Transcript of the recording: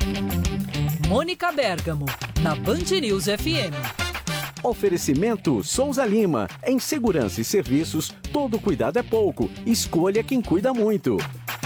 Mônica Bergamo, na Band News FM. Oferecimento Souza Lima. Em segurança e serviços, todo cuidado é pouco. Escolha quem cuida muito.